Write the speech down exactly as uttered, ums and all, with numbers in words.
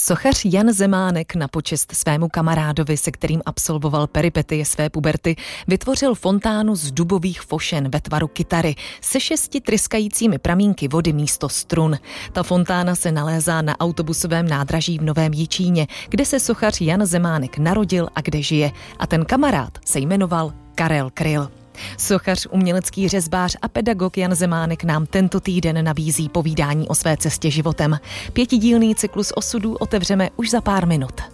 Sochař Jan Zemánek na počest svému kamarádovi, se kterým absolvoval peripetie své puberty, vytvořil fontánu z dubových fošen ve tvaru kytary se šesti tryskajícími pramínky vody místo strun. Ta fontána se nalézá na autobusovém nádraží v Novém Jičíně, kde se sochař Jan Zemánek narodil a kde žije. A ten kamarád se jmenoval Karel Kryl. Sochař, umělecký řezbář a pedagog Jan Zemánek nám tento týden nabízí povídání o své cestě životem. Pětidílný cyklus osudů otevřeme už za pár minut.